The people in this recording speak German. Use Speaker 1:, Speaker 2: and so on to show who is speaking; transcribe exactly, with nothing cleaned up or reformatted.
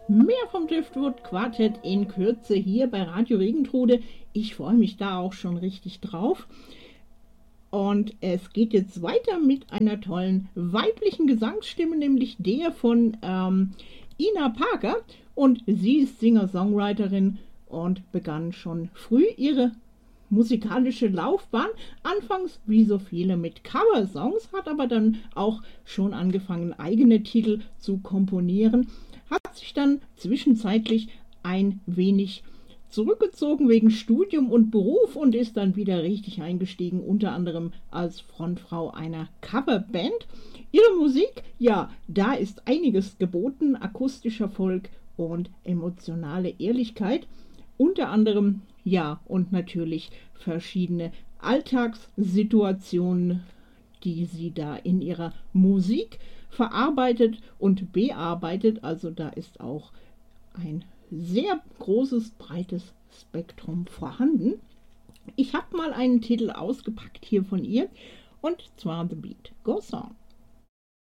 Speaker 1: Mehr vom Driftwood Quartett in Kürze hier bei Radio Regentrude. Ich freue mich da auch schon richtig drauf. Und es geht jetzt weiter mit einer tollen weiblichen Gesangsstimme, nämlich der von ähm, Ina Parker. Und sie ist Singer-Songwriterin und begann schon früh ihre musikalische Laufbahn. Anfangs wie so viele mit Coversongs, hat aber dann auch schon angefangen, eigene Titel zu komponieren. Hat sich dann zwischenzeitlich ein wenig zurückgezogen wegen Studium und Beruf und ist dann wieder richtig eingestiegen, unter anderem als Frontfrau einer Coverband. Ihre Musik, ja, da ist einiges geboten, akustischer Folk und emotionale Ehrlichkeit, unter anderem, ja, und natürlich verschiedene Alltagssituationen, die sie da in ihrer Musik verarbeitet und bearbeitet. Also da ist auch ein sehr großes, breites Spektrum vorhanden. Ich habe mal einen Titel ausgepackt hier von ihr, und zwar The Beat Goes On.